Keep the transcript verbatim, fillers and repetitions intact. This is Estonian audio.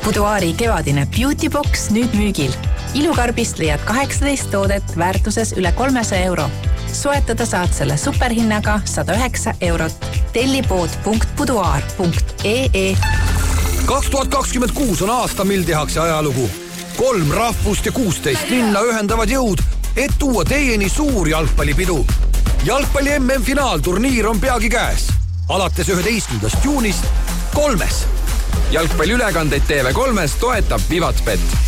Buduaari kevadine Beauty Box nüüd müügil. Ilukarbist leiad kaheksateist toodet väärtuses üle kolmesaja euro. Soetada saad selle superhinnaga sada üheksa eurot. Tellipood punkt buduaar punkt ee. kaks tuhat kakskümmend kuus on aasta, mil tehakse ajalugu. Kolm rahvust ja kuusteist linna ühendavad jõud, et tuua teieni suur jalgpallipidu. Jalgpalli M M-finaalturniir on peagi käes. Alates üheteistkümnendast juunist kolmes. Jalgpalliülekandeid T V kolmes toetab Vivatbet.